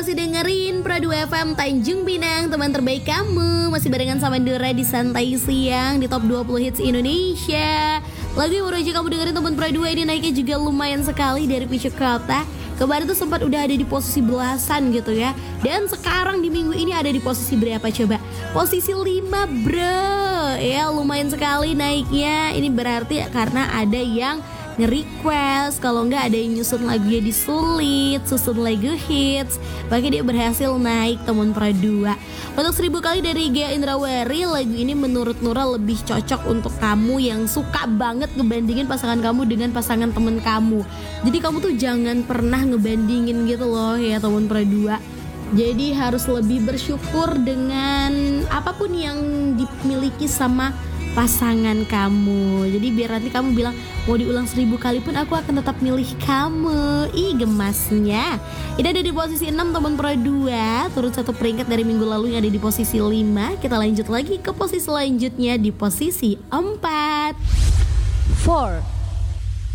masih dengerin Pro 2 FM Tanjung Pinang, teman terbaik kamu. Masih barengan sama Dora di Santai Siang di Top 20 Hits Indonesia. Lagu yang baru aja kamu dengerin teman Pro 2 ini naiknya juga lumayan sekali dari Pichu Kota. Kemarin tuh sempat udah ada di posisi belasan gitu ya. Dan sekarang di minggu ini ada di posisi berapa coba? Posisi 5 bro. Ya lumayan sekali naiknya. Ini berarti karena ada yang nge-request, kalau enggak ada yang nyusun lagunya disulit, susun lagu hits, makanya dia berhasil naik teman Pro 2. Untuk 1000 kali dari Gia Indrawari, lagu ini menurut Nura lebih cocok untuk kamu yang suka banget ngebandingin pasangan kamu dengan pasangan temen kamu. Jadi kamu tuh jangan pernah ngebandingin gitu loh ya teman Pro 2. Jadi harus lebih bersyukur dengan apapun yang dimiliki sama pasangan kamu. Jadi biar nanti kamu bilang mau diulang 1000 kali pun aku akan tetap milih kamu. Ih gemasnya. Ini ada di posisi 6 teman Pro 2, turun 1 peringkat dari minggu lalu yang ada di posisi 5. Kita lanjut lagi ke posisi selanjutnya di posisi 4. 4